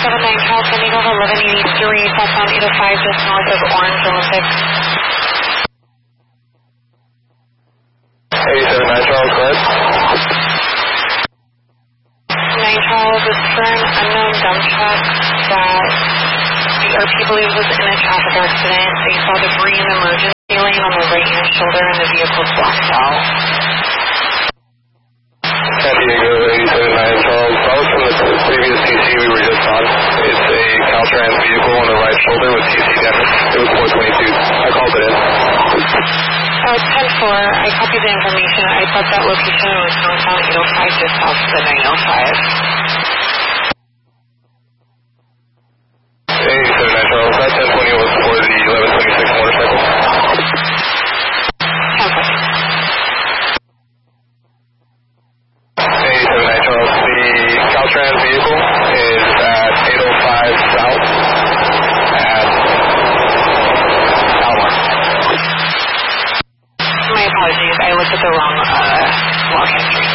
79 Charles, San Diego, 1183, southbound 805, just north of Orange Olympic. 879 Charles, go ahead. 9 Charles, it's for an unknown dump truck that the RP believes was in a traffic accident. They saw debris in the emergency lane on the right-hand shoulder and the vehicle blacked out. San Diego, 879 Charles. That was from the previous TC we were just on. It's a Caltrans vehicle on the right shoulder with TC damage. It was 422. I called it in. 10-4, I copied the information. I thought that location was downtown 805, just south of the 905. 879 Charles. That 1020 was for the 1126 motorcycle. 10-4. 879 Charles. The Caltrans vehicle is at 805 South at Almar. My apologies, I looked at the wrong walk history.